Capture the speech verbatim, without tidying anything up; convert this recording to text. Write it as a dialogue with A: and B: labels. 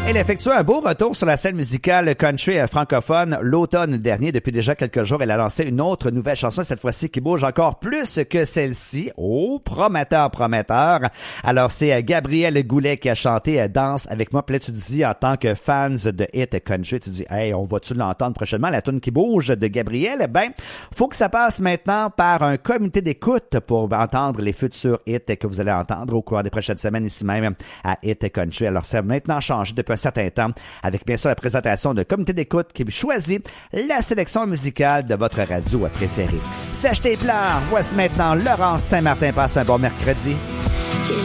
A: Elle effectue un beau retour sur la scène musicale country francophone l'automne dernier. Depuis déjà quelques jours, elle a lancé une autre nouvelle chanson, cette fois-ci qui bouge encore plus que celle-ci. Oh, prometteur, prometteur. Alors, c'est Gabrielle Goulet qui a chanté « Danse avec moi ». Puis là, tu te dis, en tant que fans de hit country, tu te dis « Hey, on va-tu l'entendre prochainement, la tune qui bouge de Gabrielle ?» Ben, faut que ça passe maintenant par un comité d'écoute pour entendre les futurs hits que vous allez entendre au cours des prochaines semaines ici même à Hit Country. Alors, ça a maintenant changé depuis un certain temps, avec bien sûr la présentation de comité d'écoute qui choisit la sélection musicale de votre radio préférée. Sèche tes pleurs, voici maintenant Laurence Saint-Martin. Passe un bon mercredi.